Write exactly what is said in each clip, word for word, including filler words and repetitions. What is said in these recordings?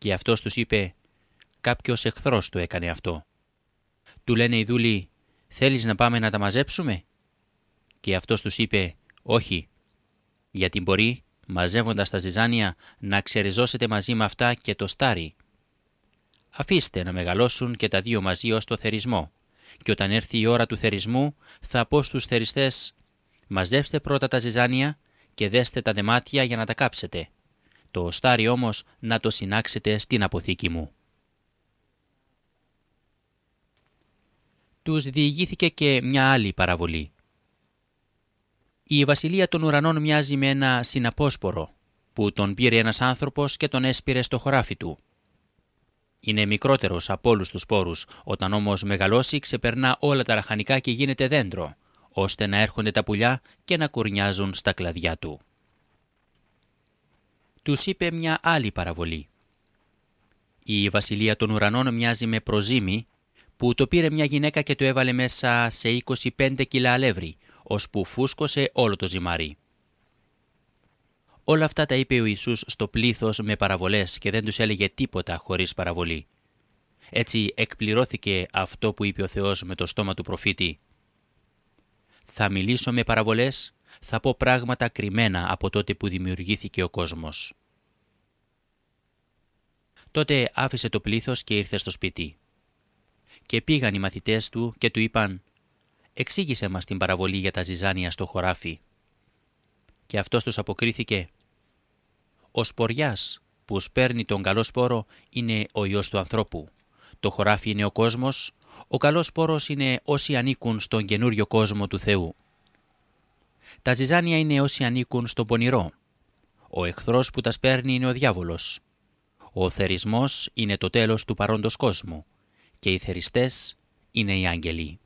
Και αυτός τους είπε: «Κάποιος εχθρός το έκανε αυτό». Του λένε οι δούλοι: «Θέλεις να πάμε να τα μαζέψουμε?» Και αυτός τους είπε: «Όχι, γιατί μπορεί, μαζεύοντας τα ζυζάνια, να ξεριζώσετε μαζί με αυτά και το στάρι. Αφήστε να μεγαλώσουν και τα δύο μαζί ως το θερισμό, και όταν έρθει η ώρα του θερισμού θα πω στους θεριστές: μαζεύστε πρώτα τα ζυζάνια και δέστε τα δεμάτια για να τα κάψετε. Το στάρι όμως να το συνάξετε στην αποθήκη μου». Τους διηγήθηκε και μια άλλη παραβολή. Η βασιλεία των ουρανών μοιάζει με ένα συναπόσπορο που τον πήρε ένας άνθρωπος και τον έσπηρε στο χωράφι του. Είναι μικρότερος από όλους τους σπόρους, όταν όμως μεγαλώσει ξεπερνά όλα τα λαχανικά και γίνεται δέντρο, ώστε να έρχονται τα πουλιά και να κουρνιάζουν στα κλαδιά του. Τους είπε μια άλλη παραβολή. Η βασιλεία των ουρανών μοιάζει με προζύμι που το πήρε μια γυναίκα και το έβαλε μέσα σε είκοσι πέντε κιλά αλεύρι, ώσπου φούσκωσε όλο το ζυμάρι. Όλα αυτά τα είπε ο Ιησούς στο πλήθος με παραβολές και δεν τους έλεγε τίποτα χωρίς παραβολή. Έτσι εκπληρώθηκε αυτό που είπε ο Θεός με το στόμα του προφήτη: «Θα μιλήσω με παραβολές, θα πω πράγματα κρυμμένα από τότε που δημιουργήθηκε ο κόσμος». Τότε άφησε το πλήθος και ήρθε στο σπίτι. Και πήγαν οι μαθητές του και του είπαν: «Εξήγησε μας την παραβολή για τα ζυζάνια στο χωράφι». Και αυτός τους αποκρίθηκε: «Ο σποριάς που σπέρνει τον καλό σπόρο είναι ο Υιός του ανθρώπου. Το χωράφι είναι ο κόσμος, ο καλός σπόρος είναι όσοι ανήκουν στον καινούριο κόσμο του Θεού. Τα ζυζάνια είναι όσοι ανήκουν στον πονηρό. Ο εχθρός που τα σπέρνει είναι ο διάβολος. Ο θερισμός είναι το τέλος του παρόντος κόσμου και οι θεριστές είναι οι άγγελοι».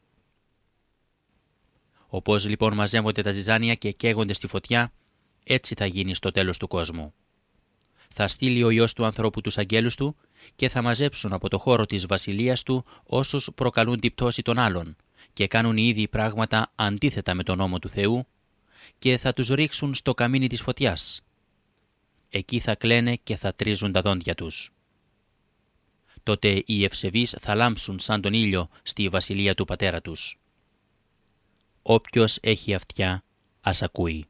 Όπως λοιπόν μαζεύονται τα ζυζάνια και καίγονται στη φωτιά, έτσι θα γίνει στο τέλος του κόσμου. Θα στείλει ο Υιός του ανθρώπου τους αγγέλους του και θα μαζέψουν από το χώρο της βασιλείας του όσους προκαλούν την πτώση των άλλων και κάνουν ήδη πράγματα αντίθετα με τον νόμο του Θεού και θα τους ρίξουν στο καμίνι της φωτιάς. Εκεί θα κλαίνε και θα τρίζουν τα δόντια τους. Τότε οι ευσεβείς θα λάμψουν σαν τον ήλιο στη βασιλεία του πατέρα τους. Όποιος έχει αυτιά, ας ακούει.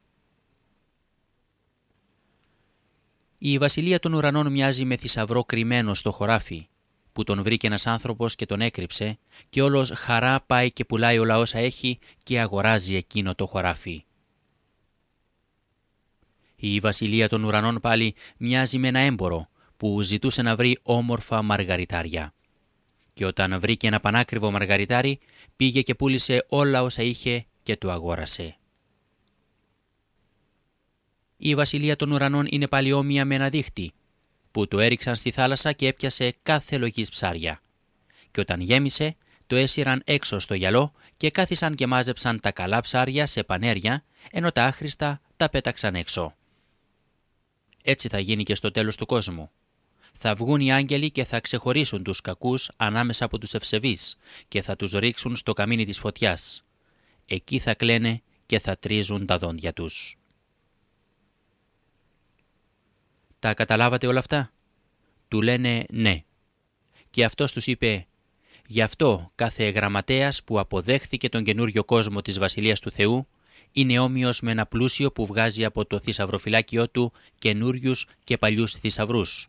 Η βασιλεία των ουρανών μοιάζει με θησαυρό κρυμμένο στο χωράφι, που τον βρήκε ένας άνθρωπος και τον έκρυψε, και όλος χαρά πάει και πουλάει όλα όσα έχει και αγοράζει εκείνο το χωράφι. Η βασιλεία των ουρανών πάλι μοιάζει με ένα έμπορο που ζητούσε να βρει όμορφα μαργαριτάρια. Και όταν βρήκε ένα πανάκριβο μαργαριτάρι, πήγε και πούλησε όλα όσα είχε και το αγόρασε. Η βασιλεία των ουρανών είναι πάλι όμοια με ένα δίχτυ, που το έριξαν στη θάλασσα και έπιασε κάθε λογής ψάρια. Και όταν γέμισε, το έσυραν έξω στο γυαλό και κάθισαν και μάζεψαν τα καλά ψάρια σε πανέρια, ενώ τα άχρηστα τα πέταξαν έξω. Έτσι θα γίνει και στο τέλος του κόσμου. Θα βγουν οι άγγελοι και θα ξεχωρίσουν τους κακούς ανάμεσα από τους ευσεβείς και θα τους ρίξουν στο καμίνι της φωτιάς. Εκεί θα κλαίνε και θα τρίζουν τα δόντια τους. Τα καταλάβατε όλα αυτά? Του λένε ναι. Και αυτός τους είπε: «Γι' αυτό κάθε γραμματέας που αποδέχθηκε τον καινούριο κόσμο της Βασιλείας του Θεού είναι όμοιος με ένα πλούσιο που βγάζει από το θησαυροφυλάκιό του καινούριους και παλιούς θησαυρούς».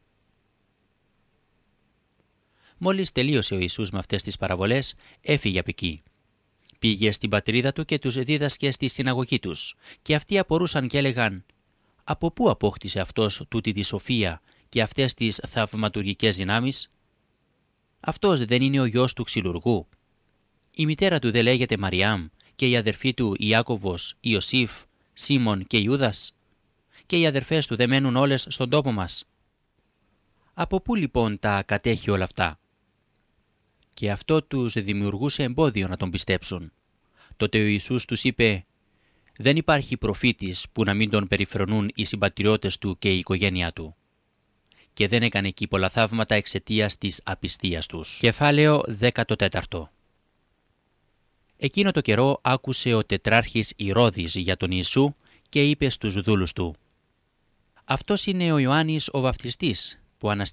Μόλις τελείωσε ο Ιησούς με αυτές τις παραβολές, έφυγε από εκεί. Πήγε στην πατρίδα του και τους δίδασκε στη συναγωγή τους, και αυτοί απορούσαν και έλεγαν: «Από πού απόκτησε αυτός τούτη τη σοφία και αυτές τις θαυματουργικές δυνάμεις? Αυτός δεν είναι ο γιος του ξυλουργού? Η μητέρα του δεν λέγεται Μαριάμ και οι αδερφοί του Ιάκωβος, Ιωσήφ, Σίμων και Ιούδας? Και οι αδερφές του δεν μένουν όλες στον τόπο μας? Από πού λοιπόν τα κατέχει όλα αυτά?» Και αυτό τους δημιουργούσε εμπόδιο να τον πιστέψουν. Τότε ο Ιησούς τους είπε: «Δεν υπάρχει προφήτης που να μην τον περιφρονούν οι συμπατριώτες του και η οικογένειά του». Και δεν έκανε εκεί πολλά θαύματα εξαιτίας της απιστίας τους. Κεφάλαιο δεκατέσσερα. Εκείνο το καιρό άκουσε ο τετράρχης Ηρώδης για τον Ιησού και είπε στους δούλους του: «Αυτός είναι ο Ιωάννης ο βαπτιστής που αναστήθηκε